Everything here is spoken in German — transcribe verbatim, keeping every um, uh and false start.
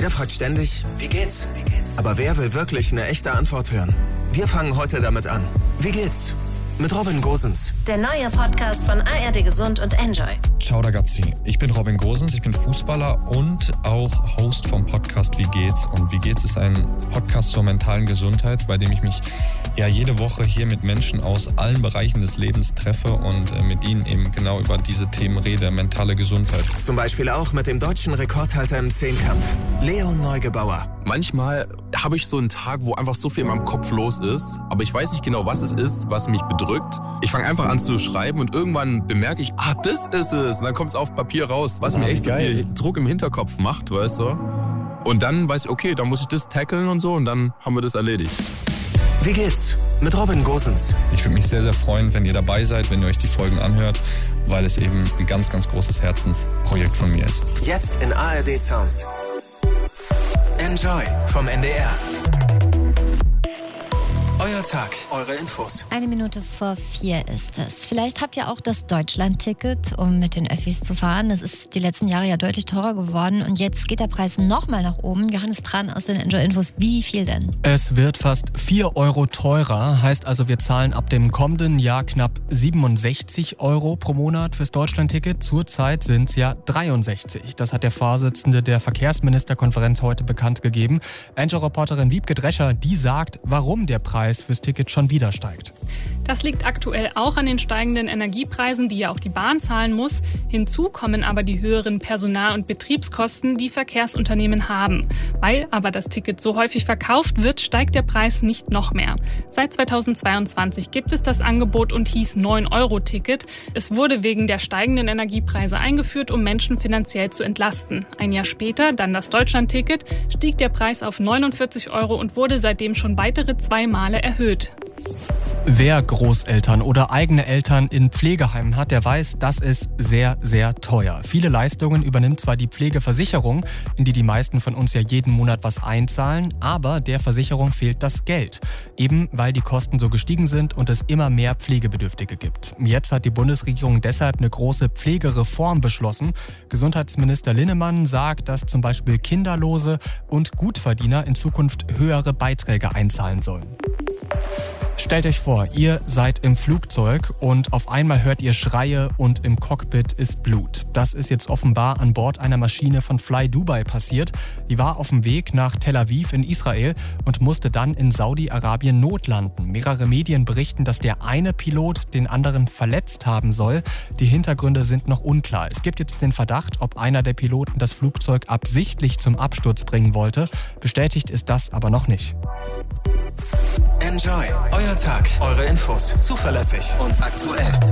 Jeder fragt ständig, wie geht's? Aber wer will wirklich eine echte Antwort hören? Wir fangen heute damit an. Wie geht's? Mit Robin Gosens. Der neue Podcast von A R D Gesund und Enjoy. Ciao ragazzi, ich bin Robin Gosens, ich bin Fußballer und auch Host vom Podcast Wie geht's? Und Wie geht's ist ein Podcast zur mentalen Gesundheit, bei dem ich mich ja jede Woche hier mit Menschen aus allen Bereichen des Lebens treffe und äh, mit ihnen eben genau über diese Themen rede, mentale Gesundheit. Zum Beispiel auch mit dem deutschen Rekordhalter im Zehnkampf, Leon Neugebauer. Manchmal habe ich so einen Tag, wo einfach so viel in meinem Kopf los ist, aber ich weiß nicht genau, was es ist, was mich bedrückt. Ich fange einfach an zu schreiben und irgendwann bemerke ich, ah, das ist es. Und dann kommt es auf Papier raus, was mir echt so viel Druck im Hinterkopf macht, weißt du. Und dann weiß ich, okay, dann muss ich das tackeln und so und dann haben wir das erledigt. Wie geht's? Mit Robin Gosens. Ich würde mich sehr, sehr freuen, wenn ihr dabei seid, wenn ihr euch die Folgen anhört, weil es eben ein ganz, ganz großes Herzensprojekt von mir ist. Jetzt in A R D Sounds. Enjoy vom N D R. Euer Tag, eure Infos. Eine Minute vor vier ist es. Vielleicht habt ihr auch das Deutschland-Ticket, um mit den Öffis zu fahren. Das ist die letzten Jahre ja deutlich teurer geworden. Und jetzt geht der Preis nochmal nach oben. Johannes Tran aus den Enjoy-Infos. Wie viel denn? Es wird fast vier Euro teurer. Heißt also, wir zahlen ab dem kommenden Jahr knapp siebenundsechzig Euro pro Monat fürs Deutschland-Ticket. Zurzeit sind es ja dreiundsechzig. Das hat der Vorsitzende der Verkehrsministerkonferenz heute bekannt gegeben. Enjoy-Reporterin Wiebke Drescher, die sagt, warum der Preis fürs Ticket schon wieder steigt. Das liegt aktuell auch an den steigenden Energiepreisen, die ja auch die Bahn zahlen muss. Hinzu kommen aber die höheren Personal- und Betriebskosten, die Verkehrsunternehmen haben. Weil aber das Ticket so häufig verkauft wird, steigt der Preis nicht noch mehr. Seit zweitausendzweiundzwanzig gibt es das Angebot und hieß neun Euro Ticket. Es wurde wegen der steigenden Energiepreise eingeführt, um Menschen finanziell zu entlasten. Ein Jahr später, dann das Deutschland-Ticket, stieg der Preis auf neunundvierzig Euro und wurde seitdem schon weitere zwei Male erhöht. Wer Großeltern oder eigene Eltern in Pflegeheimen hat, der weiß, das ist sehr, sehr teuer. Viele Leistungen übernimmt zwar die Pflegeversicherung, in die die meisten von uns ja jeden Monat was einzahlen, aber der Versicherung fehlt das Geld. Eben weil die Kosten so gestiegen sind und es immer mehr Pflegebedürftige gibt. Jetzt hat die Bundesregierung deshalb eine große Pflegereform beschlossen. Gesundheitsminister Linnemann sagt, dass zum Beispiel Kinderlose und Gutverdiener in Zukunft höhere Beiträge einzahlen sollen. Stellt euch vor, ihr seid im Flugzeug und auf einmal hört ihr Schreie und im Cockpit ist Blut. Das ist jetzt offenbar an Bord einer Maschine von Fly Dubai passiert. Die war auf dem Weg nach Tel Aviv in Israel und musste dann in Saudi-Arabien notlanden. Mehrere Medien berichten, dass der eine Pilot den anderen verletzt haben soll. Die Hintergründe sind noch unklar. Es gibt jetzt den Verdacht, ob einer der Piloten das Flugzeug absichtlich zum Absturz bringen wollte. Bestätigt ist das aber noch nicht. Enjoy, euer Tag, eure Infos. Zuverlässig und aktuell.